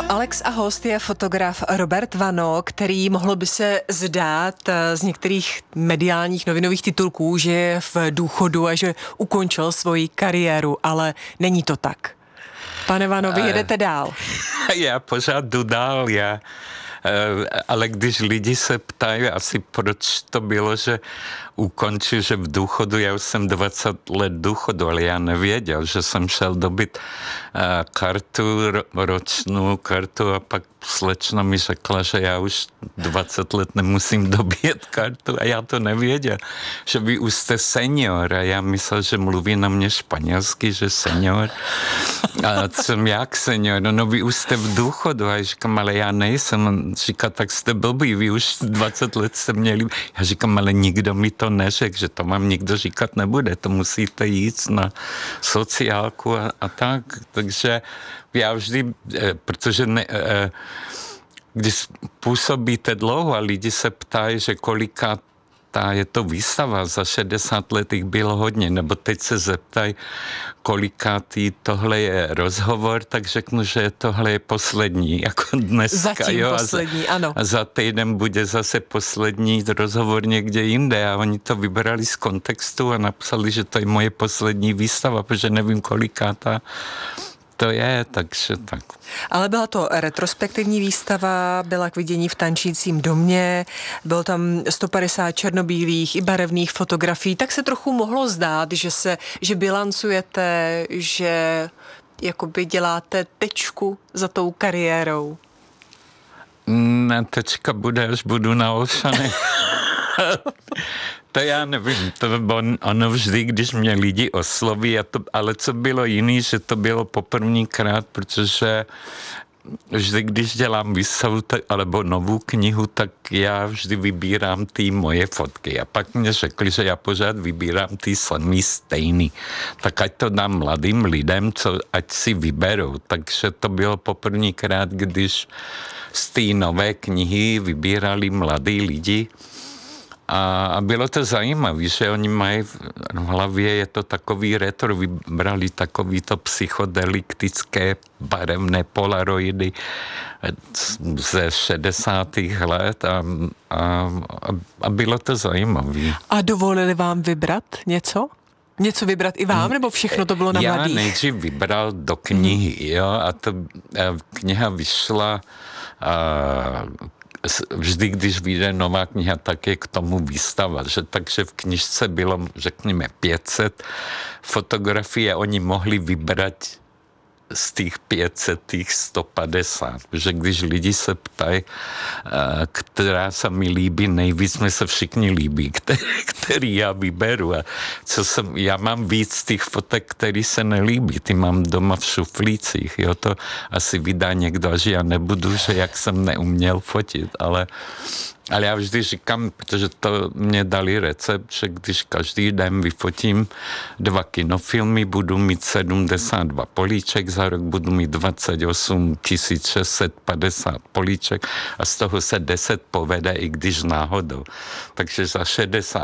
Alex a host je fotograf Robert Vano, který mohlo by se zdát z některých mediálních novinových titulků, že je v důchodu a že ukončil svoji kariéru, ale není to tak. Pane Vano, vy jedete dál. Já pořád jdu dál, ale když lidi se ptají asi proč to bylo, že ukončil, že v důchodu, já už jsem 20 let důchodu, ale já nevěděl, že jsem šel dobit ročnou kartu a pak slečna mi řekla, že já už 20 let nemusím dobít kartu a já to nevěděl, že vy už jste senior a já myslel, že mluví na mě španělsky, že senior. A jsem jak senior? No vy už jste v důchodu a já říkám, ale já nejsem. Říká, tak jste blbý, vy už 20 let jste měli. Já říkám, ale nikdo mi to neřekl, že to vám nikdo říkat nebude, to musíte jít na sociálku a tak. Takže já vždy, protože když působíte dlouho a lidi se ptají, že koliká je to výstava, za 60 let jich bylo hodně, nebo teď se zeptají, kolikátý tohle je rozhovor, tak řeknu, že tohle je poslední, jako dneska. Zatím poslední, ano. A za týden bude zase poslední rozhovor někde jinde a oni to vybrali z kontextu a napsali, že to je moje poslední výstava, protože nevím, kolikátá to je, takže tak. Ale byla to retrospektivní výstava, byla k vidění v Tančícím domě, bylo tam 150 černobílých i barevných fotografií, tak se trochu mohlo zdát, že bilancujete, že jakoby děláte tečku za tou kariérou. Ne, tečka bude, až budu na Olšanech. To já nevím, ono vždy, když mě lidi osloví, ale co bylo jiný, že to bylo poprvníkrát, protože vždy, když dělám výstavu alebo novou knihu, tak já vždy vybírám ty moje fotky. A pak mě řekli, že já pořád vybírám ty samý stejný. Tak ať to dám mladým lidem, ať si vyberou. Takže to bylo poprvníkrát, když z té nové knihy vybírali mladí lidi. A bylo to zajímavé, že oni mají v hlavě, je to takový retro, vybrali takovýto psychodeliktické barevné polaroidy ze 60. let a bylo to zajímavé. A dovolili vám vybrat něco? Něco vybrat i vám, nebo všechno to bylo na mladých? Já nejdřív vybral do knihy, jo, a kniha vyšla vždy, když vyjde nová kniha, tak je k tomu výstava. Takže v knižce bylo, řekněme, 500 fotografií a oni mohli vybrat z těch 500 těch 150. Protože když lidi se ptají, která se mi líbí nejvíc, mi se všichni líbí, který já vyberu. A já mám víc těch fotek, který se nelíbí. Ty mám doma v šuflících. Jo, to asi vydá někdo, že já nebudu, že jak jsem neuměl fotit, ale já vždy říkám, protože to mě dali recept, že když každý den vyfotím 2 kinofilmy, budu mít 72 políček, za rok budu mít 28 650 políček a z toho se 10 povede, i když náhodou. Takže za 60